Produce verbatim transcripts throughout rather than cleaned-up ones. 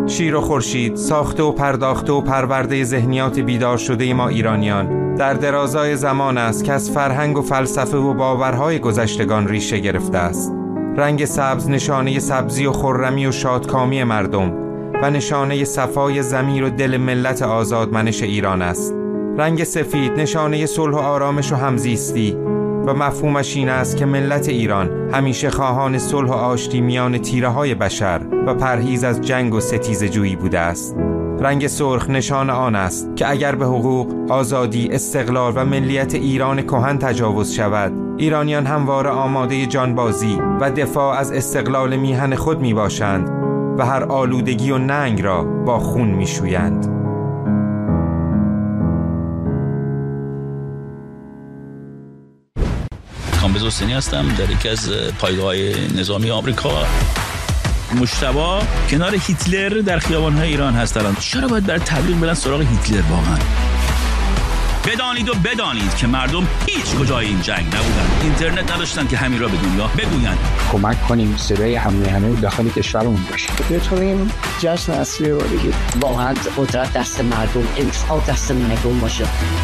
شیر و خورشید، ساخته و پرداخته و پرورده ذهنیات بیدار شده ما ایرانیان، در درازای زمان است که از فرهنگ و فلسفه و باورهای گذشتگان ریشه گرفته است. رنگ سبز نشانه سبزی و خرمی و شادکامی مردم و نشانه صفای ضمیر و دل ملت آزادمنش ایران است. رنگ سفید نشانه صلح و آرامش و همزیستی و مفهومش این است که ملت ایران همیشه خواهان صلح و آشتی میان تیره‌های بشر و پرهیز از جنگ و ستیزجویی بوده است. رنگ سرخ نشان آن است که اگر به حقوق، آزادی، استقلال و ملیت ایران کهن تجاوز شود، ایرانیان همواره آماده جانبازی و دفاع از استقلال میهن خود می باشند و هر آلودگی و ننگ را با خون می شویند. کامبیز حسینی هستم، در یکی از پایگاه‌های نظامی آمریکا. مجتبی کنار هیتلر در خیابان‌های ایران هست الان. چرا باید برای تبلیغ برن سراغ هیتلر واقعا؟ بدانید و بدانید که مردم هیچ کجای این جنگ نبودن، اینترنت نداشتن که همین را به دنیا بگویند. کمک کنیم صدای همه همه داخل کشورمون باشه. بتونیم جشن اصلی رو بگیریم. واقعا قدرت دست مردم، انصاف دست مردم باشه.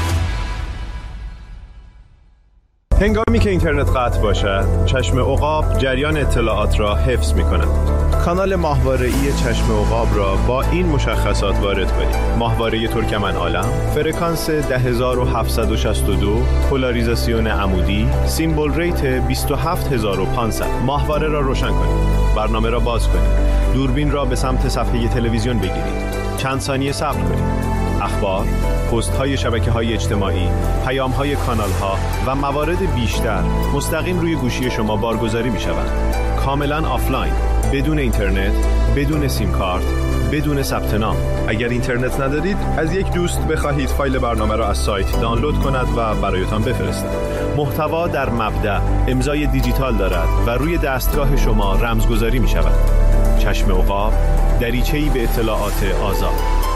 هنگامی که اینترنت قطع باشد، چشم عقاب جریان اطلاعات را حفظ می‌کند. کانال ماهواره‌ای چشم عقاب را با این مشخصات وارد کنید: ماهواره ترکمن عالم، فرکانس ده هزار و هفتصد و شصت و دو، پولاریزاسیون عمودی، سیمبل ریت بیست و هفت هزار و پانصد. ماهواره را روشن کنید. برنامه را باز کنید. دوربین را به سمت صفحه تلویزیون بگیرید. چند ثانیه صبر کنید. اخبار، پست‌های شبکه‌های اجتماعی، پیام‌های کانال‌ها و موارد بیشتر مستقیم روی گوشی شما بارگذاری می‌شوند. کاملاً آفلاین، بدون اینترنت، بدون سیم کارت، بدون ثبت نام. اگر اینترنت ندارید، از یک دوست بخواهید فایل برنامه را از سایت دانلود کند و برایتان بفرستد. محتوا در مبدأ امضای دیجیتال دارد و روی دستگاه شما رمزگذاری می‌شود. چشم عقاب، دریچه‌ای به اطلاعات آزاد.